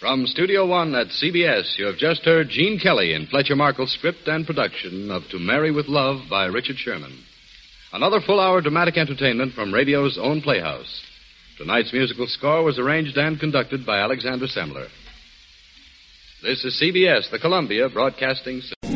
From Studio One at CBS, you have just heard Gene Kelly in Fletcher Markle's script and production of To Marry with Love by Richard Sherman. Another full-hour dramatic entertainment from radio's own Playhouse. Tonight's musical score was arranged and conducted by Alexander Semler. This is CBS, the Columbia Broadcasting System.